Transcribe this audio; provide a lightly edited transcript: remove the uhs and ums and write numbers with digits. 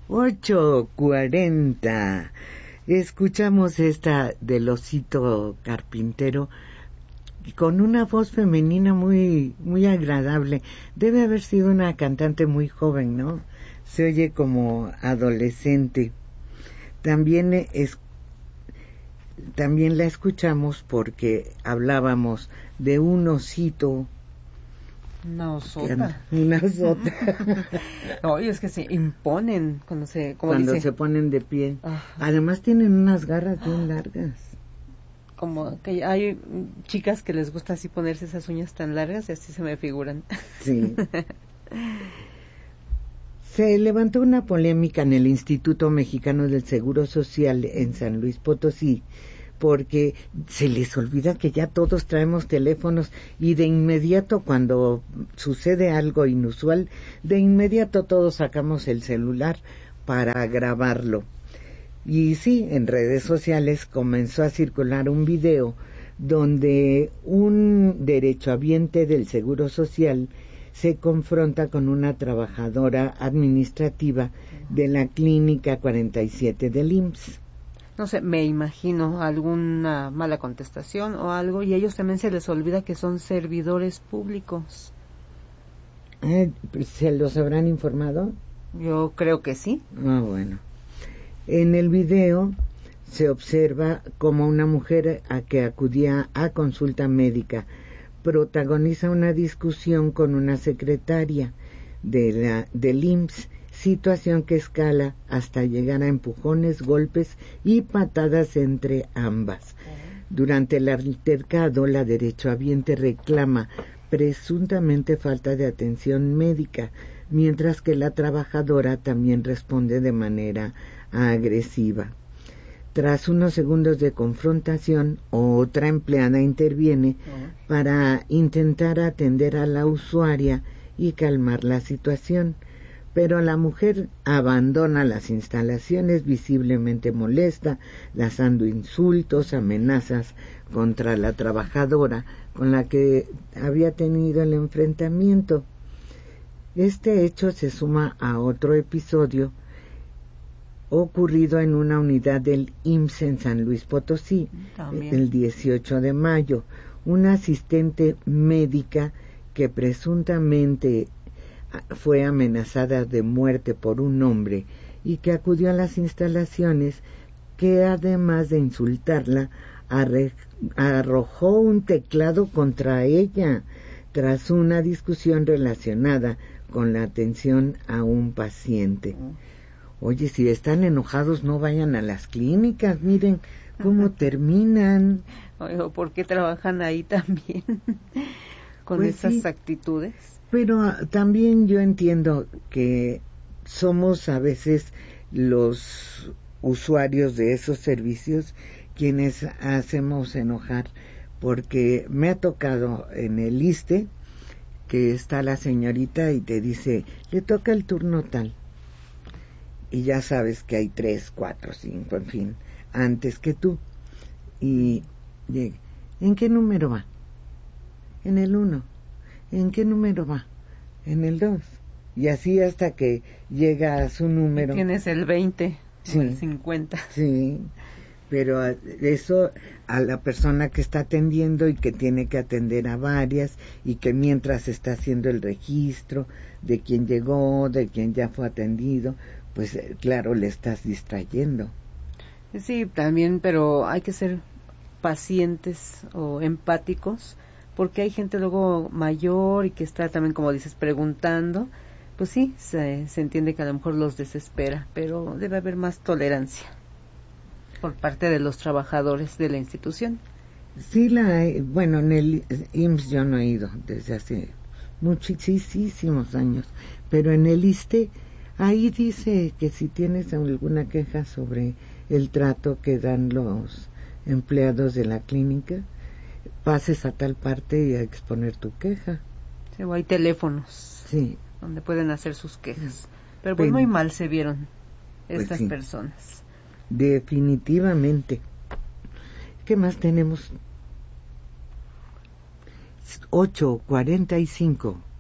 8:40. Escuchamos esta del Osito Carpintero con una voz femenina muy, muy agradable. Debe haber sido una cantante muy joven, ¿no? Se oye como adolescente. También la escuchamos porque hablábamos de un osito. Una osota. Una osota. Oye, es que se imponen cuando se ponen de pie. Ajá. Además tienen unas garras bien largas. Como que hay chicas que les gusta así ponerse esas uñas tan largas y así se me figuran. Sí. Se levantó una polémica en el Instituto Mexicano del Seguro Social en San Luis Potosí porque se les olvida que ya todos traemos teléfonos y de inmediato cuando sucede algo inusual, de inmediato todos sacamos el celular para grabarlo. Y sí, en redes sociales comenzó a circular un video donde un derechohabiente del Seguro Social se confronta con una trabajadora administrativa de la Clínica 47 del IMSS. No sé, me imagino alguna mala contestación o algo, y a ellos también se les olvida que son servidores públicos. ¿Se los habrán informado? Yo creo que sí. Bueno. En el video se observa como una mujer a que acudía a consulta médica protagoniza una discusión con una secretaria del IMSS, situación que escala hasta llegar a empujones, golpes y patadas entre ambas. Durante el altercado, la derechohabiente reclama presuntamente falta de atención médica, mientras que la trabajadora también responde de manera agresiva. Tras unos segundos de confrontación, otra empleada interviene para intentar atender a la usuaria y calmar la situación, pero la mujer abandona las instalaciones visiblemente molesta, lanzando insultos, amenazas contra la trabajadora con la que había tenido el enfrentamiento. Este hecho se suma a otro episodio ocurrido en una unidad del IMSS en San Luis Potosí, el 18 de mayo. Una asistente médica que presuntamente fue amenazada de muerte por un hombre y que acudió a las instalaciones, que además de insultarla, arrojó un teclado contra ella tras una discusión relacionada con la atención a un paciente. Oye, si están enojados no vayan a las clínicas, miren cómo terminan. Oye, ¿por qué trabajan ahí también con pues esas sí, actitudes? Pero también yo entiendo que somos a veces los usuarios de esos servicios quienes hacemos enojar, porque me ha tocado en el ISSSTE que está la señorita y te dice, le toca el turno tal. Y ya sabes que hay 3, 4, 5, en fin, antes que tú. Y llega, ¿en qué número va? En el 1. ¿En qué número va? En el 2. Y así hasta que llega a su número. Y tienes el 20 sí, o el 50. Sí, pero eso a la persona que está atendiendo y que tiene que atender a varias y que mientras está haciendo el registro de quién llegó, de quién ya fue atendido, pues claro, le estás distrayendo. Sí, también, pero hay que ser pacientes o empáticos, porque hay gente luego mayor y que está también, como dices, preguntando. Pues sí, se entiende que a lo mejor los desespera, pero debe haber más tolerancia por parte de los trabajadores de la institución. Sí, bueno, en el IMSS yo no he ido desde hace muchísimos años, pero en el ISSSTE ahí dice que si tienes alguna queja sobre el trato que dan los empleados de la clínica, pases a tal parte y a exponer tu queja. Sí, o hay teléfonos, sí, donde pueden hacer sus quejas. Pero pues muy mal se vieron estas personas. Definitivamente. ¿Qué más tenemos? 8:45.